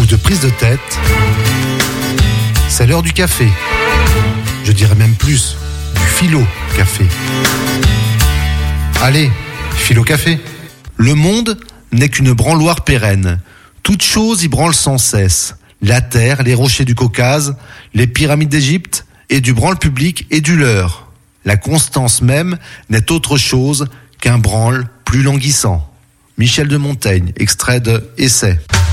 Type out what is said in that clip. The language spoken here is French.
de prise de tête, c'est l'heure du café. Je dirais même plus, du philo-café. Allez, philo-café. Le monde n'est qu'une branloire pérenne. Toute chose y branle sans cesse. La terre, les rochers du Caucase, les pyramides d'Égypte, et du branle public et du leur. La constance même n'est autre chose qu'un branle plus languissant. Michel de Montaigne, extrait de Essai.